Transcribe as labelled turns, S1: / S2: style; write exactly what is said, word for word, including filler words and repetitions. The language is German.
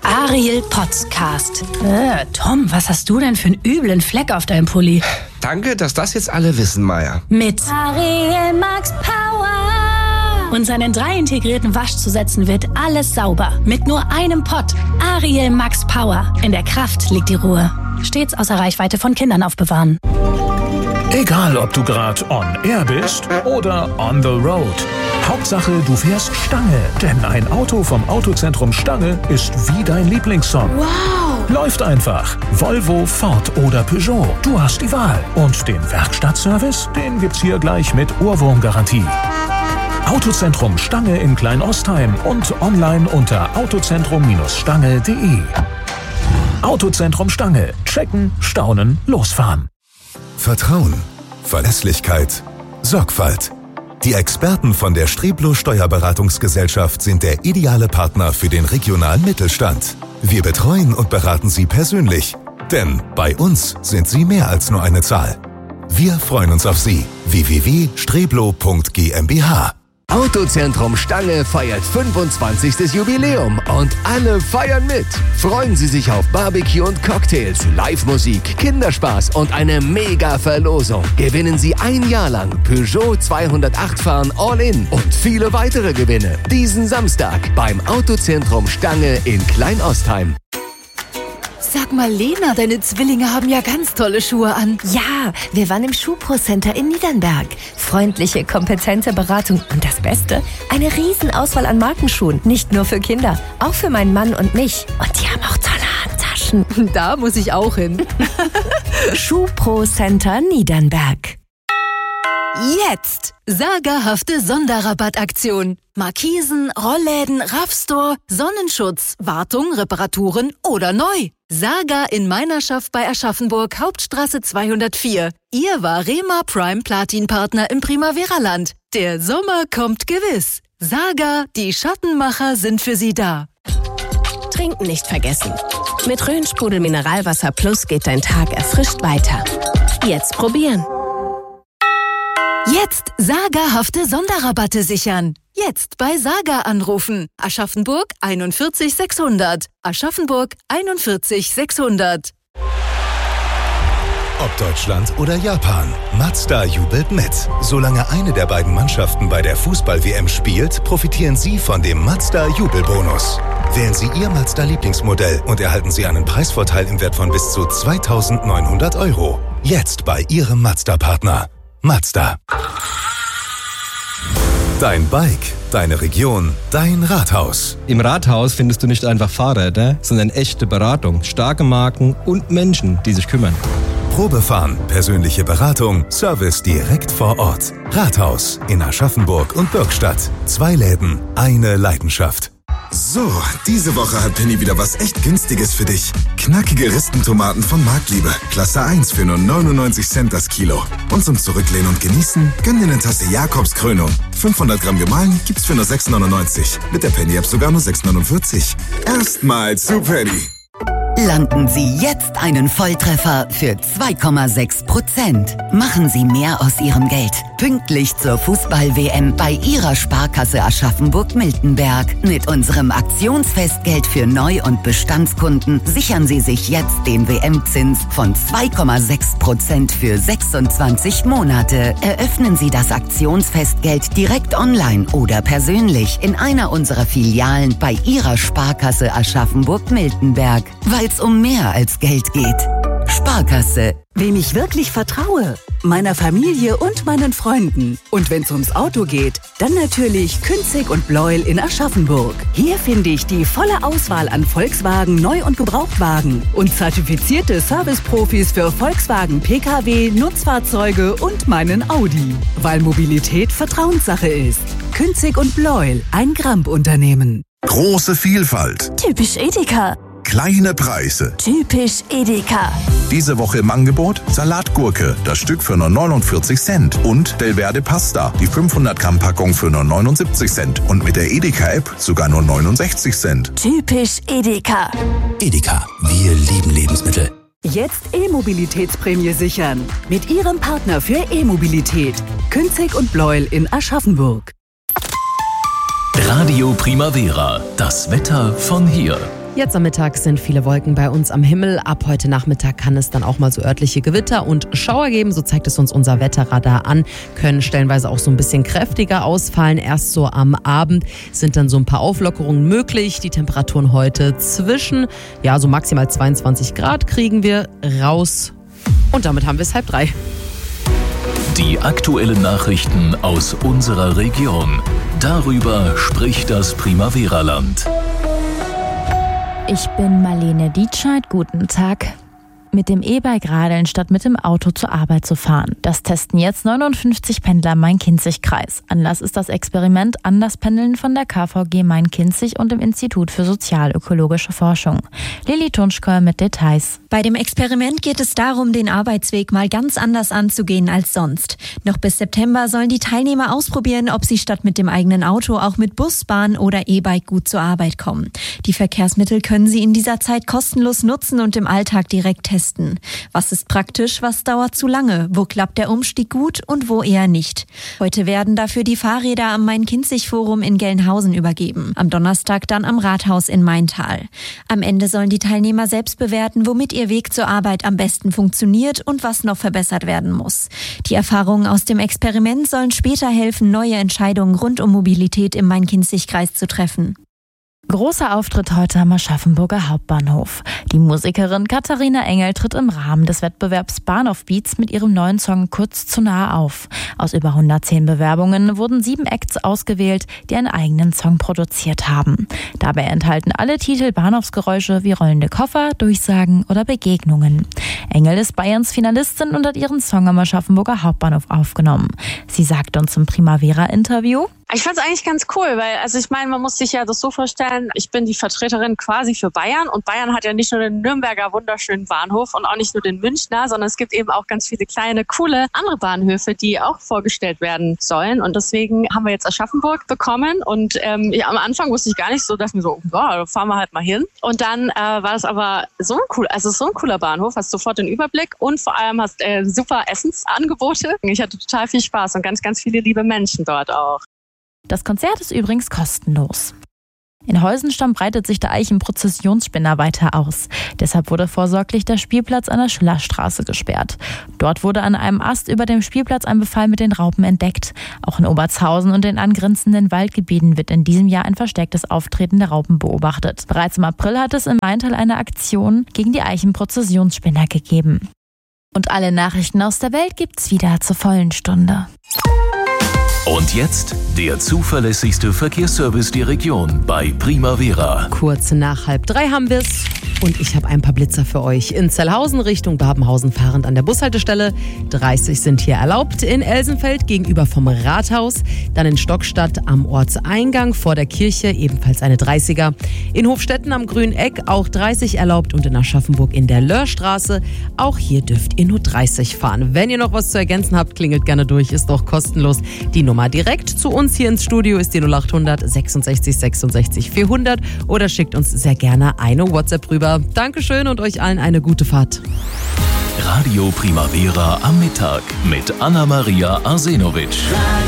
S1: Ariel Podcast. Äh, Tom, was hast du denn für einen üblen Fleck auf deinem Pulli?
S2: Danke, dass das jetzt alle wissen, Maya.
S1: Mit
S3: Ariel Max Power.
S1: Und seinen drei integrierten Waschzusätzen wird alles sauber. Mit nur einem Pott. Ariel Max Power. In der Kraft liegt die Ruhe. Stets außer Reichweite von Kindern aufbewahren.
S4: Egal, ob du gerade on air bist oder on the road. Hauptsache, du fährst Stange. Denn ein Auto vom Autozentrum Stange ist wie dein Lieblingssong.
S3: Wow.
S4: Läuft einfach. Volvo, Ford oder Peugeot. Du hast die Wahl. Und den Werkstattservice, den gibt's hier gleich mit Ohrwurmgarantie. Autozentrum Stange in Kleinostheim und online unter autozentrum Stange punkt de. Autozentrum Stange. Checken, staunen, losfahren.
S5: Vertrauen, Verlässlichkeit, Sorgfalt. Die Experten von der Streblo Steuerberatungsgesellschaft sind der ideale Partner für den regionalen Mittelstand. Wir betreuen und beraten Sie persönlich. Denn bei uns sind Sie mehr als nur eine Zahl. Wir freuen uns auf Sie. w w w punkt streblo punkt g m b h.
S6: Autozentrum Stange feiert fünfundzwanzigstes Jubiläum und alle feiern mit. Freuen Sie sich auf Barbecue und Cocktails, Live-Musik, Kinderspaß und eine Mega-Verlosung. Gewinnen Sie ein Jahr lang Peugeot zweihundertacht fahren All-In und viele weitere Gewinne. Diesen Samstag beim Autozentrum Stange in Kleinostheim.
S7: Sag mal, Lena, deine Zwillinge haben ja ganz tolle Schuhe an.
S8: Ja, wir waren im Schuhpro-Center in Niedernberg. Freundliche, kompetente Beratung und das Beste, eine Riesenauswahl an Markenschuhen. Nicht nur für Kinder, auch für meinen Mann und mich. Und die haben auch tolle Handtaschen.
S7: Da muss ich auch hin.
S8: Schuhpro-Center Niedernberg.
S7: Jetzt sagerhafte Sonderrabattaktion. Markisen, Rollläden, Raffstore, Sonnenschutz, Wartung, Reparaturen oder neu. Saga in Meinerschaft bei Aschaffenburg, Hauptstraße zweihundertvier. Ihr war Rema Prime Platin-Partner im Primavera-Land. Der Sommer kommt gewiss. Saga, die Schattenmacher sind für Sie da.
S9: Trinken nicht vergessen. Mit Rhön-Sprudel Mineralwasser Plus geht dein Tag erfrischt weiter. Jetzt probieren.
S7: Jetzt sagerhafte Sonderrabatte sichern. Jetzt bei Saga anrufen. Aschaffenburg einundvierzig sechshundert. Aschaffenburg einundvierzig sechshundert.
S5: Ob Deutschland oder Japan, Mazda jubelt mit. Solange eine der beiden Mannschaften bei der Fußball-W M spielt, profitieren Sie von dem Mazda-Jubelbonus. Wählen Sie Ihr Mazda-Lieblingsmodell und erhalten Sie einen Preisvorteil im Wert von bis zu zweitausendneunhundert Euro. Jetzt bei Ihrem Mazda-Partner. Mazda. Dein Bike, deine Region, dein Rathaus.
S10: Im Rathaus findest du nicht einfach Fahrräder, sondern echte Beratung, starke Marken und Menschen, die sich kümmern.
S5: Probefahren, persönliche Beratung, Service direkt vor Ort. Rathaus in Aschaffenburg und Bürgstadt. Zwei Läden, eine Leidenschaft.
S11: So, diese Woche hat Penny wieder was echt Günstiges für dich. Knackige Ristentomaten von Marktliebe. Klasse eins für nur neunundneunzig Cent das Kilo. Und zum Zurücklehnen und Genießen, gönn dir eine Tasse Jakobs Krönung. fünfhundert Gramm gemahlen gibt's für nur sechs neunundneunzig. Mit der Penny-App sogar nur sechs neunundvierzig. Erstmal zu Penny.
S12: Landen Sie jetzt einen Volltreffer für zwei Komma sechs Prozent. Machen Sie mehr aus Ihrem Geld. Pünktlich zur Fußball-W M bei Ihrer Sparkasse Aschaffenburg-Miltenberg. Mit unserem Aktionsfestgeld für Neu- und Bestandskunden sichern Sie sich jetzt den W M-Zins von zwei Komma sechs Prozent für sechsundzwanzig Monate. Eröffnen Sie das Aktionsfestgeld direkt online oder persönlich in einer unserer Filialen bei Ihrer Sparkasse Aschaffenburg-Miltenberg. Weil es um mehr als Geld geht. Sparkasse.
S13: Wem ich wirklich vertraue? Meiner Familie und meinen Freunden. Und wenn es ums Auto geht, dann natürlich Künzig und Bleuel in Aschaffenburg. Hier finde ich die volle Auswahl an Volkswagen Neu- und Gebrauchtwagen und zertifizierte Serviceprofis für Volkswagen P K W, Nutzfahrzeuge und meinen Audi. Weil Mobilität Vertrauenssache ist. Künzig und Bleuel, ein Gramp-Unternehmen.
S14: Große Vielfalt.
S15: Typisch Edeka.
S14: Kleine Preise.
S15: Typisch Edeka.
S14: Diese Woche im Angebot Salatgurke, das Stück für nur neunundvierzig Cent. Und Delverde Pasta, die fünfhundert Gramm Packung für nur neunundsiebzig Cent. Und mit der Edeka-App sogar nur neunundsechzig Cent.
S15: Typisch Edeka.
S16: Edeka, wir lieben Lebensmittel.
S13: Jetzt E-Mobilitätsprämie sichern. Mit Ihrem Partner für E-Mobilität. Künzig und Bleuel in Aschaffenburg.
S17: Radio Primavera, das Wetter von hier. Jetzt am Mittag sind viele Wolken bei uns am Himmel. Ab heute Nachmittag kann es dann auch mal so örtliche Gewitter und Schauer geben. So zeigt es uns unser Wetterradar an. Können stellenweise auch so ein bisschen kräftiger ausfallen. Erst so am Abend sind dann so ein paar Auflockerungen möglich. Die Temperaturen heute zwischen, ja, so maximal zweiundzwanzig Grad kriegen wir raus. Und damit haben wir es halb drei.
S4: Die aktuellen Nachrichten aus unserer Region. Darüber spricht das Primavera-Land.
S18: Ich bin Marlene Dietscheid. Guten Tag. Mit dem E-Bike radeln statt mit dem Auto zur Arbeit zu fahren. Das testen jetzt neunundfünfzig Pendler im Main-Kinzig-Kreis. Anlass ist das Experiment Anderspendeln von der K V G Main-Kinzig und dem Institut für sozialökologische Forschung. Lilly Tunschko mit Details.
S19: Bei dem Experiment geht es darum, den Arbeitsweg mal ganz anders anzugehen als sonst. Noch bis September sollen die Teilnehmer ausprobieren, ob sie statt mit dem eigenen Auto auch mit Bus, Bahn oder E-Bike gut zur Arbeit kommen. Die Verkehrsmittel können sie in dieser Zeit kostenlos nutzen und im Alltag direkt testen. Was ist praktisch, was dauert zu lange, wo klappt der Umstieg gut und wo eher nicht. Heute werden dafür die Fahrräder am Main-Kinzig-Forum in Gelnhausen übergeben, am Donnerstag dann am Rathaus in Maintal. Am Ende sollen die Teilnehmer selbst bewerten, womit ihr Weg zur Arbeit am besten funktioniert und was noch verbessert werden muss. Die Erfahrungen aus dem Experiment sollen später helfen, neue Entscheidungen rund um Mobilität im Main-Kinzig-Kreis zu treffen.
S18: Großer Auftritt heute am Aschaffenburger Hauptbahnhof. Die Musikerin Katharina Engel tritt im Rahmen des Wettbewerbs Bahnhof Beats mit ihrem neuen Song Kurz zu nah auf. Aus über hundertzehn Bewerbungen wurden sieben Acts ausgewählt, die einen eigenen Song produziert haben. Dabei enthalten alle Titel Bahnhofsgeräusche wie rollende Koffer, Durchsagen oder Begegnungen. Engel ist Bayerns Finalistin und hat ihren Song am Aschaffenburger Hauptbahnhof aufgenommen. Sie sagt uns im Primavera-Interview:
S20: Ich fand es eigentlich ganz cool, weil, also ich meine, man muss sich ja das so vorstellen, ich bin die Vertreterin quasi für Bayern und Bayern hat ja nicht nur den Nürnberger wunderschönen Bahnhof und auch nicht nur den Münchner, sondern es gibt eben auch ganz viele kleine, coole andere Bahnhöfe, die auch vorgestellt werden sollen, und deswegen haben wir jetzt Aschaffenburg bekommen und ähm, ja, am Anfang wusste ich gar nicht so, dass wir so, ja, fahren wir halt mal hin, und dann äh, war es aber so ein cool, also so ein cooler Bahnhof, hast sofort den Überblick und vor allem hast äh, super Essensangebote. Ich hatte total viel Spaß und ganz, ganz viele liebe Menschen dort auch.
S18: Das Konzert ist übrigens kostenlos. In Heusenstamm breitet sich der Eichenprozessionsspinner weiter aus. Deshalb wurde vorsorglich der Spielplatz an der Schillerstraße gesperrt. Dort wurde an einem Ast über dem Spielplatz ein Befall mit den Raupen entdeckt. Auch in Obertshausen und den angrenzenden Waldgebieten wird in diesem Jahr ein verstärktes Auftreten der Raupen beobachtet. Bereits im April hat es in Maintal eine Aktion gegen die Eichenprozessionsspinner gegeben. Und alle Nachrichten aus der Welt gibt's wieder zur vollen Stunde.
S4: Und jetzt der zuverlässigste Verkehrsservice der Region bei Primavera.
S17: Kurz nach halb drei haben wir's. Und ich habe ein paar Blitzer für euch. In Zellhausen Richtung Babenhausen fahrend an der Bushaltestelle. dreißig sind hier erlaubt. In Elsenfeld gegenüber vom Rathaus. Dann in Stockstadt am Ortseingang vor der Kirche ebenfalls eine dreißiger. In Hofstetten am Grünen Eck auch dreißig erlaubt. Und in Aschaffenburg in der Löhrstraße. Auch hier dürft ihr nur dreißig fahren. Wenn ihr noch was zu ergänzen habt, klingelt gerne durch. Ist doch kostenlos. Die Nummer direkt zu uns hier ins Studio ist die null acht hundert sechsundsechzig sechsundsechzig vierhundert oder schickt uns sehr gerne eine WhatsApp rüber. Dankeschön und euch allen eine gute Fahrt.
S4: Radio Primavera am Mittag mit Anna-Maria Arsenovic.